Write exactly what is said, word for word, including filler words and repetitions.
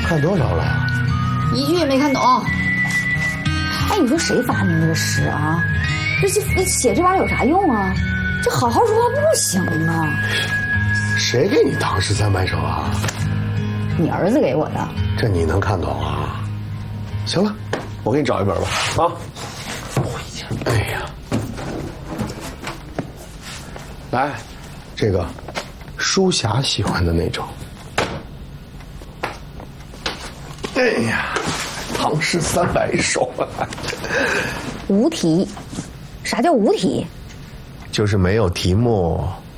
看多少了呀？ 一句也没看懂。哎，你说谁发明这个诗啊？这这你写这玩意儿有啥用啊？这好好说话不行啊！ 谁给你唐诗三百首啊？ 你儿子给我的。 这你能看懂啊？行了，我给你找一本吧。啊！哎呀，来，这个书侠喜欢的那种。哎呀，唐诗三百首啊！ 无题，啥叫无题？ 就是没有题目，